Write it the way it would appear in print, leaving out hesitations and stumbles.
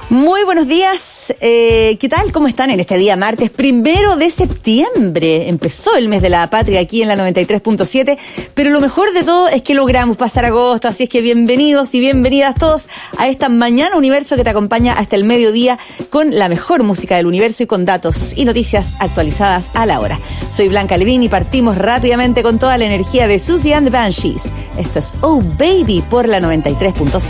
Muy buenos días, ¿qué tal? ¿Cómo están en este día martes 1 de septiembre? Empezó el mes de la patria aquí en la 93.7, pero lo mejor de todo es que logramos pasar agosto, así es que bienvenidos y bienvenidas todos a esta Mañana Universo que te acompaña hasta el mediodía con la mejor música del universo y con datos y noticias actualizadas a la hora. Soy Blanca Levín y partimos rápidamente con toda la energía de Susie and the Banshees. Esto es Oh Baby por la 93.7.